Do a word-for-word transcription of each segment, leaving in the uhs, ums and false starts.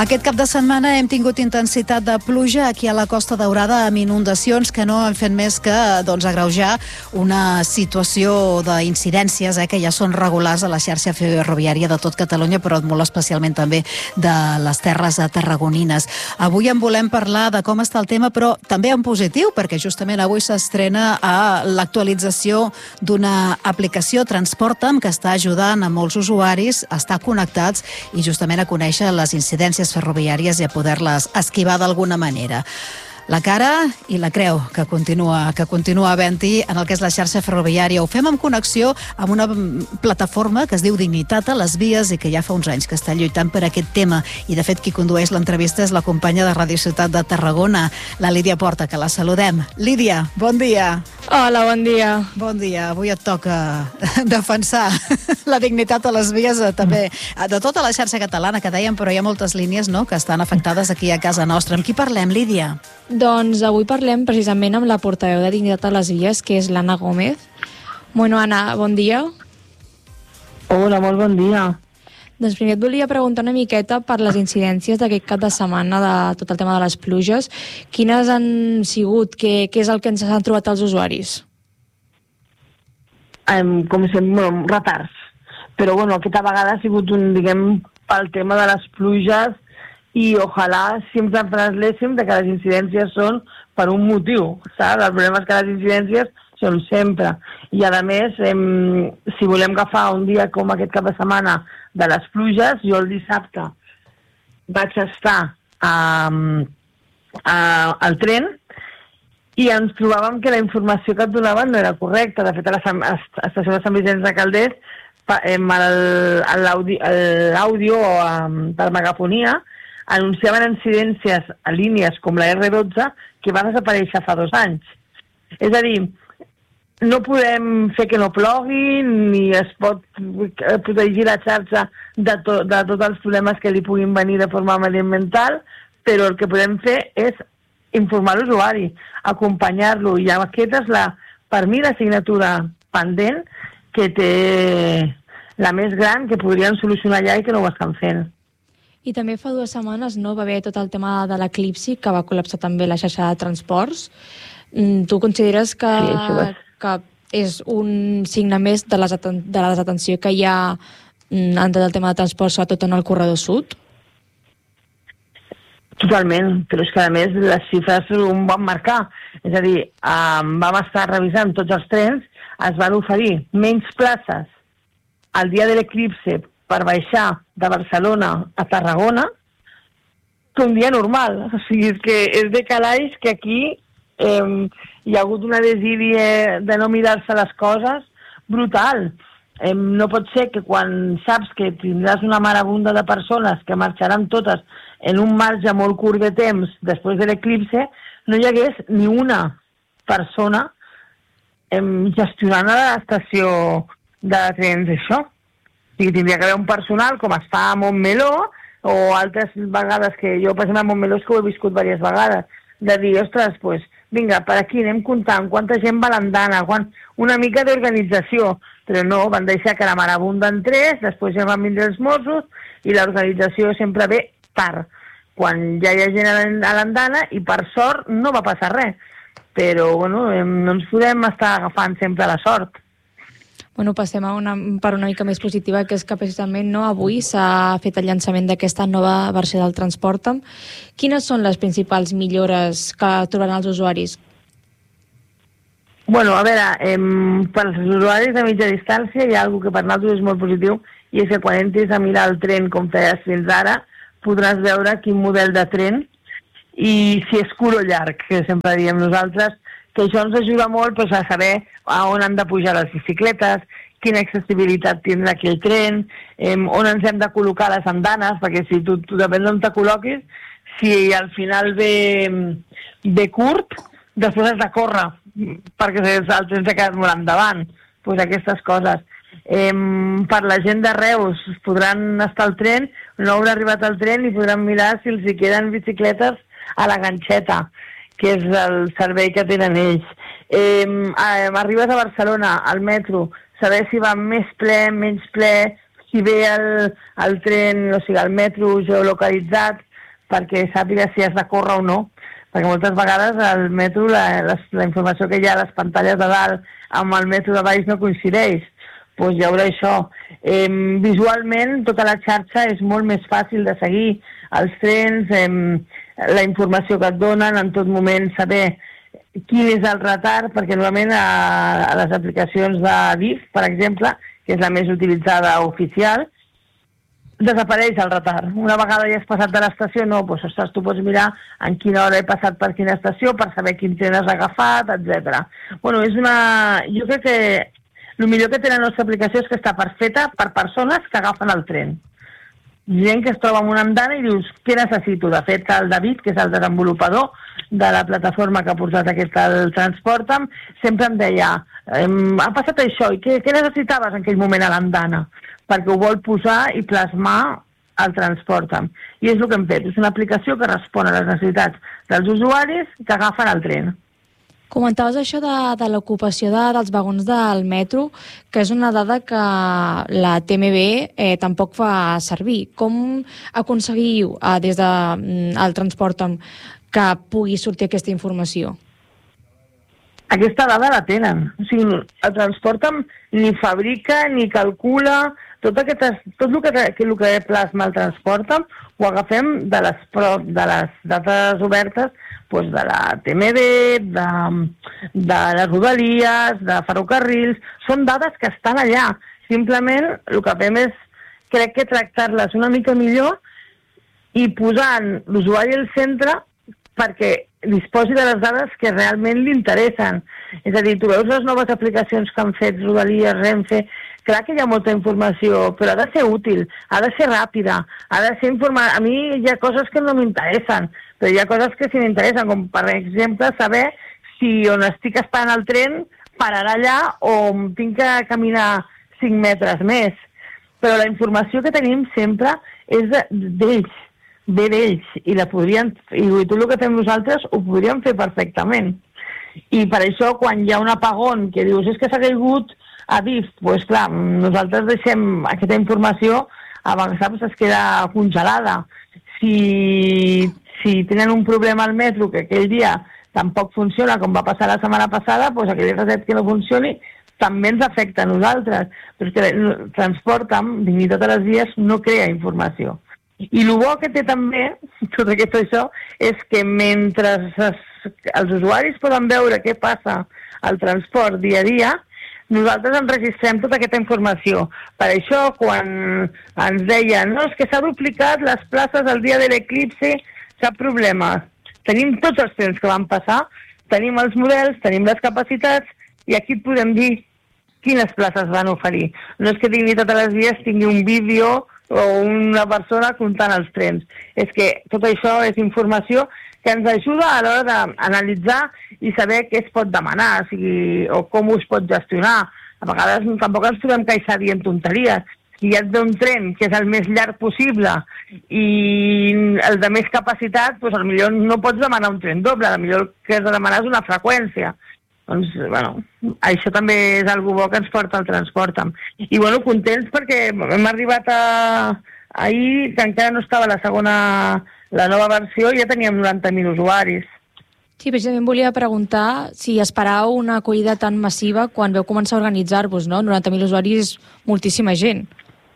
Aquest cap de setmana hem tingut intensitat de pluja aquí a la Costa Daurada amb inundacions que no han fet més que doncs, agreujar una situació d'incidències eh, que ja són regulars a la xarxa ferroviària de tot Catalunya, però molt especialment també de les terres tarragonines. Avui en volem parlar de com està el tema, però també en positiu, perquè justament avui s'estrena a l'actualització d'una aplicació Transporta'm que està ajudant a molts usuaris a estar connectats i justament a conèixer les incidències ferroviàries i a poder-les esquivar d'alguna manera. La cara i la creu que continua, que continua havent-hi en el que és la xarxa ferroviària. Ho fem en connexió amb una plataforma que es diu Dignitat a les Vies i que ja fa uns anys que està lluitant per aquest tema. I de fet qui condueix l'entrevista és la companya de Ràdio Ciutat de Tarragona, la Lídia Porta, que la saludem. Lídia, bon dia. Hola, bon dia. Bon dia. Avui et toca defensar la dignitat a les vies també de tota la xarxa catalana que dèiem, però hi ha moltes línies no, que estan afectades aquí a casa nostra. Amb qui parlem, Lídia? Doncs avui parlem precisament amb la portaveu de Dignitat a les Vies, que és l'Anna Gómez. Bueno, Anna, bon dia. Hola, molt bon dia. Doncs primer et volia preguntar una miqueta per les incidències d'aquest cap de setmana de tot el tema de les pluges. Quines han sigut? Què, què és el que ens han trobat els usuaris? Um, com sempre, bueno, retards. Però bueno, aquesta vegada ha sigut un, diguem, pel tema de les pluges i ojalà sempre parléssim de que les incidències són per un motiu, saps? El problema és que les incidències són sempre. I a més, em, si volem agafar un dia com aquest cap de setmana de les pluges, jo el dissabte vaig estar a, a, al tren i ens trobàvem que la informació que et donaven no era correcta. De fet, a l'estació de Sant Vicenç de Calders, l'àudio per megafonia anunciaven incidències a línies com la erre dotze que va desaparèixer fa dos anys. És a dir, no podem fer que no plogui, ni es pot protegir la xarxa de, to, de tots els problemes que li puguin venir de forma mediambiental, però el que podem fer és informar l'usuari, acompanyar-lo, i aquesta és, la, per mi, la assignatura pendent que té la més gran, que podrien solucionar ja i que no ho estan fent. I també fa dues setmanes no va haver tot el tema de l'eclipsi, que va col·lapsar també la xarxa de transports. Tu consideres que, sí, que és un signe més de, les de la desatenció que hi ha en tot el tema de transport, sobretot en el corredor sud? Totalment, però és que a més les xifres ho van marcar. És a dir, um, vam estar revisant tots els trens, es van oferir menys places el dia de l'eclipsi per baixar de Barcelona a Tarragona que un dia normal. O sigui, és que és de calaix que aquí eh, hi ha hagut una desídia de no mirar-se les coses brutal. Eh, no pot ser que quan saps que tindràs una marabunda de persones que marxaran totes en un marge molt curt de temps després de l'eclipsi, no hi hagués ni una persona eh, gestionant a l'estació de trens això. O sigui, tindria que haver un personal, com es fa a Montmeló, o altres vegades que jo, per exemple, a Montmeló és que ho he viscut diverses vegades, de dir, ostres, pues, vinga, per aquí anem comptant quanta gent va a l'andana, quan... una mica d'organització, però no, van deixar que la marabunda entrés, després ja van vindre els Mossos, i l'organització sempre ve tard, quan ja hi ha gent a l'andana, i per sort no va passar res. Però, bueno, no ens podem estar agafant sempre la sort. Bueno, passem a una, per una mica més positiva, que és que precisament no, avui s'ha fet el llançament d'aquesta nova versió del Transporta'm. Quines són les principals millores que trobaran els usuaris? Bueno, a veure, eh, per als usuaris de mitja distància hi ha alguna que per nosaltres és molt positiu, i és que quan entris a mirar el tren com feies fins ara, podràs veure quin model de tren i si és curt o llarg, que sempre diem nosaltres, que això ens ajuda molt pues, a saber a on han de pujar les bicicletes, quina accessibilitat tindrà aquell tren, eh, on ens hem de col·locar les andanes, perquè si tu, tu depèn d'on te col·loquis, si al final ve, ve curt, després has de córrer, perquè el tren s'ha quedat molt endavant. Pues aquestes coses. Eh, per la gent de Reus podran estar al tren, no haurà arribat al tren i podran mirar si els hi queden bicicletes a la ganxeta, que és el servei que tenen ells. Eh, arribes a Barcelona, al metro, saber si va més ple, menys ple, si ve el, el tren, o sigui, el metro geolocalitzat, perquè sàpiga si has de córrer o no, perquè moltes vegades al metro la, la, la informació que hi ha a les pantalles de dalt amb el metro de baix no coincideix. Doncs hi haurà això. Eh, visualment, tota la xarxa és molt més fàcil de seguir. Els trens, eh, la informació que et donen, en tot moment saber quin és el retard, perquè normalment a, a les aplicacions de D I F, per exemple, que és la més utilitzada oficial, desapareix el retard. Una vegada ja has passat de l'estació, no, doncs, ostres, tu pots mirar en quina hora he passat per quina estació, per saber quin tren has agafat, etcètera. Bueno, és una... Jo crec que el millor que té la nostra aplicació és que està perfeta per persones que agafen el tren. Gent que es troba en una andana i dius, què necessito? De fet, el David, que és el desenvolupador de la plataforma que ha portat aquest el Transporta'm, sempre em deia, ha passat això, i què, què necessitaves en aquell moment a l'andana? Perquè ho vol posar i plasmar al Transporta'm. I és el que hem fet, és una aplicació que respon a les necessitats dels usuaris que agafen el tren. Comentaves això de, de l'ocupació de, dels vagons del metro, que és una dada que la T M B eh, tampoc fa servir. Com aconseguiu eh, des del de, Transporta'm que pugui sortir aquesta informació? Aquesta dada la tenen. O sigui, el Transporta'm ni fabrica ni calcula tot, aquest, tot el que, que, el que plasma el Transporta'm ho agafem de les, de les dades obertes doncs de la T M B, de, de les rodalies, de ferrocarrils. Són dades que estan allà. Simplement el que fem és, crec que tractar-les una mica millor i posant l'usuari al centre perquè disposi de les dades que realment li interessen. És a dir, tu veus les noves aplicacions que han fet Rodalies, Renfe, clar que hi ha molta informació, però ha de ser útil, ha de ser ràpida, ha de ser informada. A mi hi ha coses que no m'interessen, però hi ha coses que sí m'interessen, com per exemple saber si on estic esperant el tren pararà allà o tinc que caminar cinc metres més. Però la informació que tenim sempre és d'ells, ve d'ells, i la podrien, i tot el que fem nosaltres ho podríem fer perfectament. I per això, quan hi ha un apagón que dius, és que s'ha caigut a D I F, doncs clar, nosaltres deixem aquesta informació, a vegades es queda congelada. Si, si tenen un problema al metro que aquell dia tampoc funciona, com va passar la setmana passada, doncs aquell reset que no funcioni també ens afecta a nosaltres. Però és que el Transporta'm, Dignitat a les vies, no crea informació. I el bo que té també, tot aquest això, és que mentre es, els usuaris poden veure què passa al transport dia a dia, nosaltres enregistrem tota aquesta informació. Per això, quan ens deien, no, és que s'ha duplicat les places el dia de l'eclipsi, cap problema. Tenim tots els trens que van passar, tenim els models, tenim les capacitats, i aquí et podem dir quines places van oferir. No és que Dignitat a les vies tingui un vídeo o una persona comptant els trens. És que tot això és informació que ens ajuda a l'hora d'analitzar i saber què es pot demanar, o sigui, o com ho es pot gestionar. A vegades tampoc ens podem queixar dient tonteries. Si hi ha un tren que és el més llarg possible i el de més capacitat, doncs potser no pots demanar un tren doble, potser el que has de demanar és una freqüència. Doncs, bueno, això també és algo bo que ens porta el Transporta'm. I, bueno, contents perquè hem arribat a ahir, que encara no estava la segona, la nova versió, i ja teníem noranta mil usuaris. Sí, precisament volia preguntar si esperàveu una acollida tan massiva quan veu començar a organitzar-vos, no? noranta mil usuaris és moltíssima gent.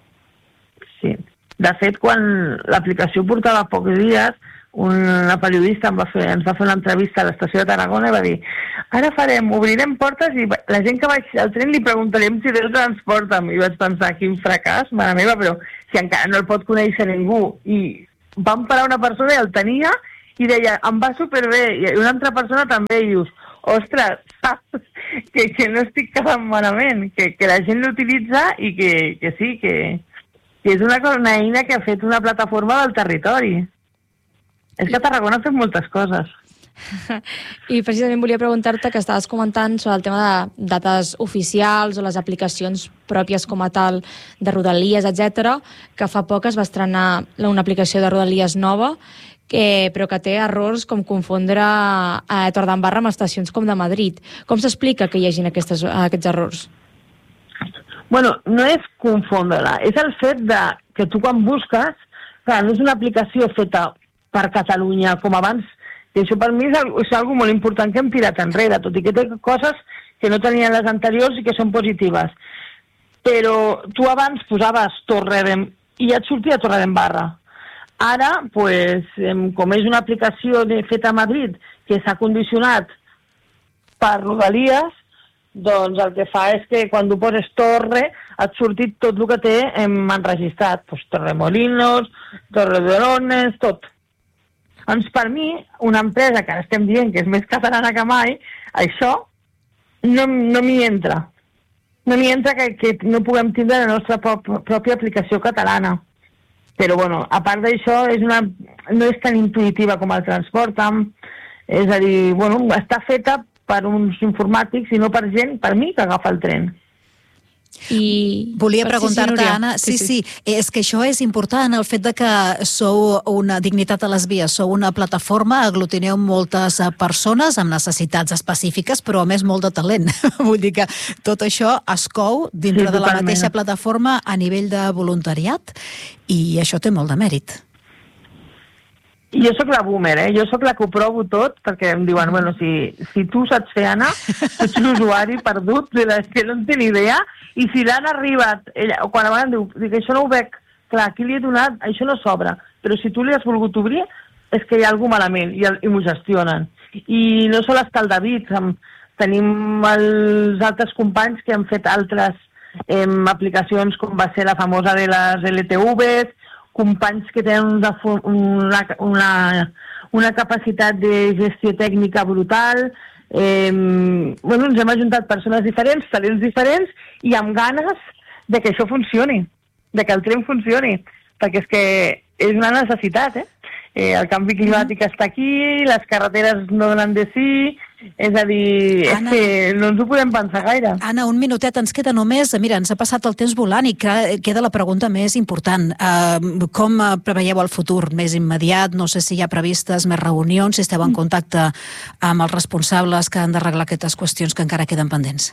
Sí. De fet, quan l'aplicació portava pocs dies, una periodista em va fer, ens va fer una entrevista a l'estació de Tarragona i va dir, ara farem, obrirem portes i la gent que vaig al tren li preguntarem si el Transporta'm. I vaig pensar, quin fracàs, mare meva, però si encara no el pot conèixer ningú. I vam parar una persona i el tenia i deia, em va superbé, i una altra persona també, i dius, ostres, saps? Que, que no estic quedant malament, que, que la gent l'utilitza i que, que sí, que, que és una, una eina que ha fet una plataforma del territori. És que a Tarragona ha fet moltes coses. I precisament volia preguntar-te, que estaves comentant sobre el tema de dades oficials o les aplicacions pròpies com a tal de Rodalies, etcètera, que fa poc es va estrenar una aplicació de Rodalies nova, que, però que té errors com confondre a Torredembarra amb estacions com de Madrid. Com s'explica que hi hagin aquestes, aquests errors? Bueno, no és confondre-la, és el fet de que tu quan busques, clar, no és una aplicació feta per Catalunya com abans. I això per mi és, és algo molt important que hem tirat enrere, tot i que té coses que no tenien les anteriors i que són positives. Però tu abans posaves Torredembarra i ja et sortia Torredembarra. Ara, pues, com és una aplicació feta a Madrid que s'ha condicionat per Rodalies, doncs el que fa és que quan tu poses Torre et sortit tot el que té enregistrat. Pues Torremolinos, Torredolones, tot. Doncs per mi, una empresa que ara estem dient que és més catalana que mai, això no, no m'hi entra. No m'hi entra que, que no puguem tindre la nostra prop, pròpia aplicació catalana. Però, bueno, a part d'això, és una, no és tan intuïtiva com el Transporta'm. És a dir, bueno, està feta per uns informàtics i no per gent, per mi, que agafa el tren. I volia preguntar-te, Anna, sí, sí, sí, és que això és important, el fet de que sou una Dignitat a les Vies, sou una plataforma, aglutineu moltes persones amb necessitats específiques, però a més molt de talent. Vull dir que tot això es cou dintre sí, de la mateixa plataforma a nivell de voluntariat i això té molt de mèrit. Jo sóc la boomer, eh? Jo sóc la que ho provo tot, perquè em diuen, bueno, si, si tu saps fer, Anna, ets l'usuari perdut, que no en té ni idea, i si l'han arribat, ella, quan a vegades diu, dic, això no ho veig, clar, aquí li he donat, això no s'obre, però si tu li has volgut obrir, és que hi ha alguna malament, i, i m'ho gestionen. I no sol està el David, tenim els altres companys que han fet altres eh, aplicacions, com va ser la famosa de les L T Vs, companys que tenen una, una, una, una capacitat de gestió tècnica brutal. Eh, bueno, ens hem ajuntat persones diferents, talents diferents, i amb ganes de que això funcioni, de que el tren funcioni, perquè és que és una necessitat, eh? Eh, el canvi climàtic està aquí, les carreteres no donen de sí, és a dir, Anna, és que no ens ho podem pensar gaire. Anna, un minutet, ens queda només, mira, ens ha passat el temps volant i queda la pregunta més important. Uh, com preveieu el futur més immediat? No sé si hi ha previstes més reunions, si esteu en contacte amb els responsables que han d'arreglar aquestes qüestions que encara queden pendents.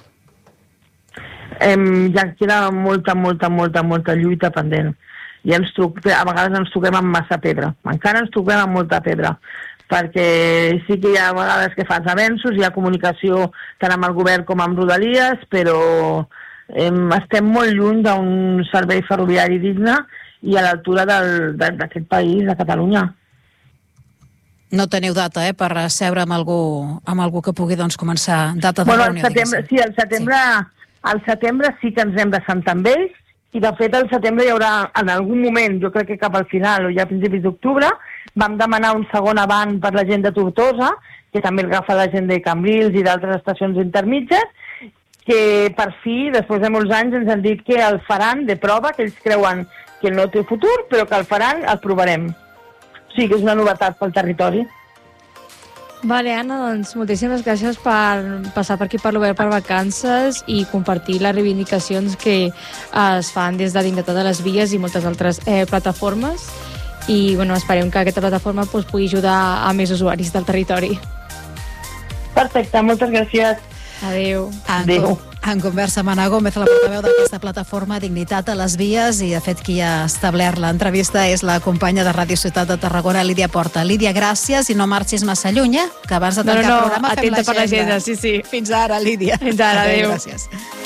Um, ja queda molta, molta, molta, molta lluita pendent. I ens truc, a vegades ens toquem amb massa pedra. Encara ens toquem amb molta pedra, perquè sí que hi ha vegades que fas avenços, hi ha comunicació tant amb el govern com amb Rodalies, però eh, estem molt lluny d'un servei ferroviari digne i a l'altura d'aquest país, de Catalunya. No teniu data, eh, per seure amb algú, amb algú que pugui doncs, començar data de bueno, reunió, setembre, sí, al setembre, sí. al setembre sí que ens hem de sentar amb ells, i de fet al setembre hi haurà en algun moment, jo crec que cap al final o ja a principis d'octubre, vam demanar un segon avant per la gent de Tortosa, que també agafa la gent de Cambrils i d'altres estacions intermitges, que per fi, després de molts anys, ens han dit que el faran de prova, que ells creuen que no té futur, però que el faran, el provarem. O sigui que és una novetat pel territori. Vale, Anna, doncs moltíssimes gràcies per passar per aquí per l'Obert per Vacances i compartir les reivindicacions que es fan des de Dignitat de les Vies i moltes altres eh, plataformes. I bueno, esperem que aquesta plataforma pues, pugui ajudar a més usuaris del territori. Perfecte, moltes gràcies. Adéu. Adéu. En conversa amb Anna Gómez, la portaveu d'aquesta plataforma Dignitat a les Vies, i de fet qui ha establert l'entrevista és la companya de Ràdio Ciutat de Tarragona, Lídia Porta. Lídia, gràcies i no marxis massa lluny, eh? Que abans de tancar no, no, el programa fem l'agenda. Atenta per l'agenda, sí, sí. Fins ara, Lídia. Fins ara, adéu. Gràcies.